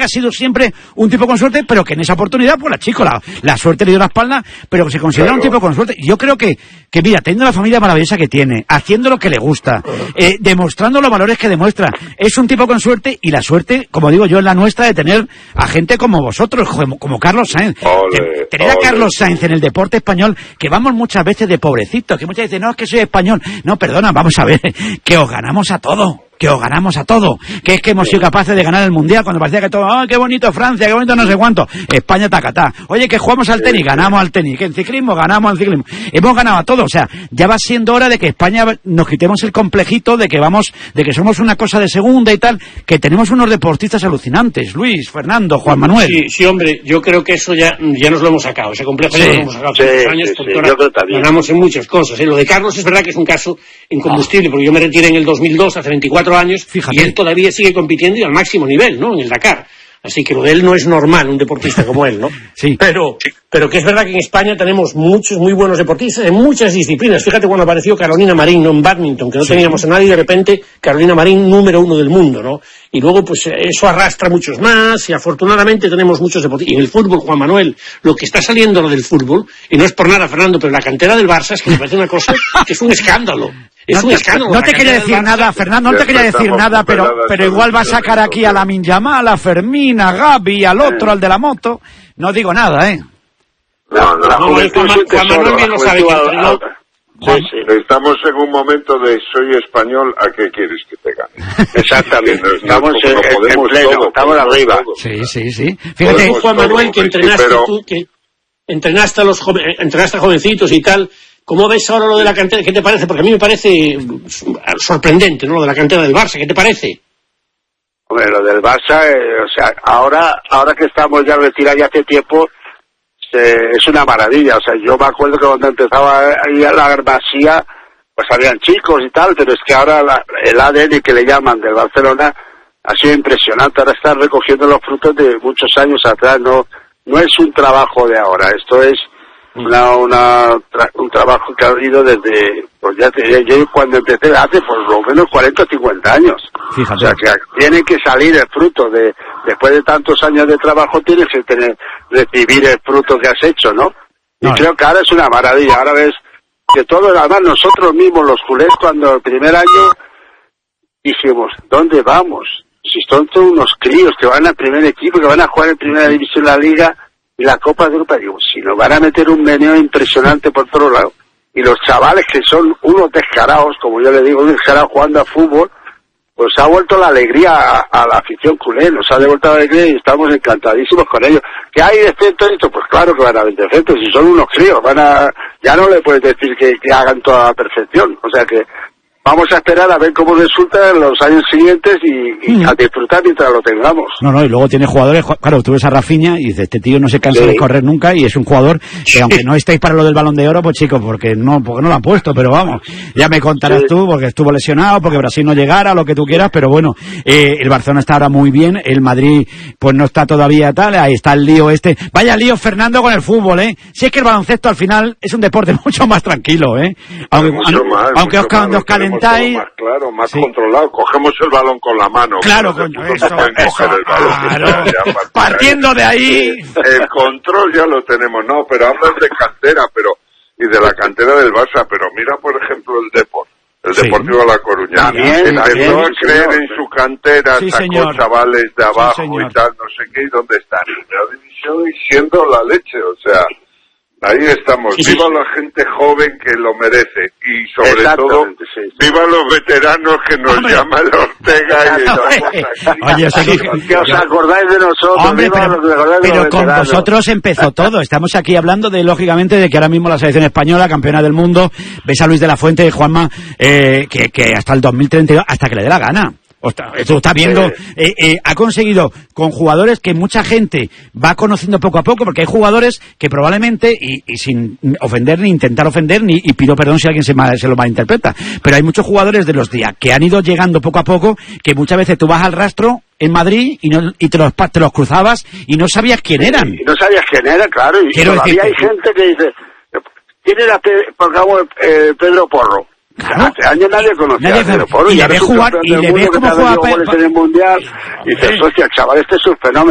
que ha sido siempre un tipo con suerte, pero que en esa oportunidad, pues la suerte le dio la espalda, pero que se considera un tipo con suerte. Yo creo que mira, teniendo la familia maravillosa que tiene, haciendo lo que le gusta, demostrando los valores que demuestra, es un tipo con suerte, y la suerte, como digo yo, es la nuestra de tener a gente como vosotros, como Carlos Sainz. Tener a Carlos Sainz en el deporte español, que vamos muchas veces de pobrecitos, que muchas veces, no, es que soy español. No, perdona, vamos a ver, que os ganamos a todo. Que es que hemos sido capaces de ganar el Mundial cuando parecía que todo, qué bonito Francia, qué bonito no sé cuánto, España tacatá. Oye, que jugamos al tenis, ganamos al tenis, que en ciclismo ganamos al ciclismo. Hemos ganado a todo, o sea, ya va siendo hora de que España nos quitemos el complejito de que somos una cosa de segunda y tal, que tenemos unos deportistas alucinantes, Luis, Fernando, Juan Manuel. Sí, hombre, yo creo que eso ya nos lo hemos sacado, ese complejo ya nos lo hemos sacado hace muchos años, porque ahora ganamos en muchas cosas. Lo de Carlos es verdad que es un caso incombustible, porque yo me retiré en el 2002, hace 24 años, fíjate, y él todavía sigue compitiendo y al máximo nivel, ¿no? En el Dakar. Así que lo de él no es normal, un deportista como él, ¿no? Sí. Pero que es verdad que en España tenemos muchos muy buenos deportistas en muchas disciplinas. Fíjate cuando apareció Carolina Marín, ¿no? En bádminton, que no teníamos a nadie, y de repente Carolina Marín, número 1 del mundo, ¿no? Y luego, pues, eso arrastra muchos más, y afortunadamente tenemos muchos deportistas. Y en el fútbol, Juan Manuel, lo que está saliendo lo del fútbol, y no es por nada, Fernando, pero la cantera del Barça es que me parece una cosa que es un escándalo. Es un escándalo. No te quería decir nada, Fernando, no te quería decir nada, pero igual va a sacar aquí a Lamine Yamal, a Fermín, a Gavi, al otro, al de la moto. No digo nada, ¿eh? No, Juan Manuel bien lo sabe. Estamos en un momento de soy español, ¿a qué quieres que te gane? Exactamente, estamos en pleno, estamos arriba. Sí. Fíjate, Juan Manuel, que entrenaste tú, que entrenaste a jovencitos y tal. ¿Cómo ves ahora lo de la cantera? ¿Qué te parece? Porque a mí me parece sorprendente, ¿no? Lo de la cantera del Barça. ¿Qué te parece? Hombre, lo del Barça, o sea, ahora que estamos ya retirados ya hace tiempo, es una maravilla. O sea, yo me acuerdo que cuando empezaba ahí a la Masía, pues habían chicos y tal, pero es que ahora el ADN que le llaman del Barcelona ha sido impresionante. Ahora están recogiendo los frutos de muchos años atrás. No es un trabajo de ahora. Esto es un trabajo que ha habido desde, pues yo cuando empecé hace por lo menos 40 o 50 años. Fíjate. O sea, que tiene que salir el fruto después de tantos años de trabajo, tienes que recibir el fruto que has hecho, ¿no? Y creo que ahora es una maravilla. Ahora ves que todo, además nosotros mismos, los culés, cuando el primer año dijimos, ¿dónde vamos? Si son todos unos críos que van al primer equipo, que van a jugar en primera división la Liga y la Copa de Europa, digo, si nos van a meter un meneo impresionante por todos lados, y los chavales que son unos descarados, como yo le digo, un descarado jugando a fútbol, pues ha vuelto la alegría a la afición culé, nos ha devuelto la alegría y estamos encantadísimos con ellos. ¿Que hay defectos y esto? Pues claro que van a haber defectos, si son unos críos, ya no le puedes decir que hagan toda la perfección, o sea que vamos a esperar a ver cómo resulta en los años siguientes y a disfrutar mientras lo tengamos. No, y luego tiene jugadores, claro, tú ves a Rafinha y dices, este tío no se cansa de correr nunca y es un jugador que aunque no estéis para lo del Balón de Oro, pues chicos, porque no lo han puesto, pero vamos, ya me contarás tú, porque estuvo lesionado, porque Brasil no llegara, lo que tú quieras, pero bueno, el Barcelona está ahora muy bien, el Madrid pues no está todavía tal, ahí está el lío este. Vaya lío, Fernando, con el fútbol, ¿eh? Si es que el baloncesto al final es un deporte mucho más tranquilo, ¿eh? Aunque os calentáis. Más claro, más controlado. Cogemos el balón con la mano. Claro, coño, eso. Claro. Partiendo de ahí. El control ya lo tenemos, no, pero hablas de cantera, y de la cantera del Barça, pero mira, por ejemplo, el Deportivo de La Coruña. Empezó a creer en su cantera, sacó chavales de abajo y tal, no sé qué, y dónde están en la división y siendo la leche, o sea. Ahí estamos, viva la gente joven que lo merece y sobre todo, viva los veteranos que nos llama el Ortega y Oye, que os acordáis de nosotros. Hombre, pero con vosotros empezó todo, estamos aquí hablando lógicamente, de que ahora mismo la selección española, campeona del mundo, ves a Luis de la Fuente y Juanma, que hasta el 2032, hasta que le dé la gana. Tú estás viendo, ha conseguido con jugadores que mucha gente va conociendo poco a poco, porque hay jugadores que probablemente, y sin ofender ni intentar ofender, y pido perdón si alguien se lo malinterpreta, pero hay muchos jugadores de los días que han ido llegando poco a poco, que muchas veces tú vas al rastro en Madrid y te los cruzabas y no sabías quién eran. No sabías quién era, claro, y todavía hay gente que dice, ¿quién era Pedro Porro? Claro. Hace años nadie conocía a Pedro Porro, y le ves jugar, y le ves cómo juega en el Mundial, y dices, hostia, chaval, este es un fenómeno.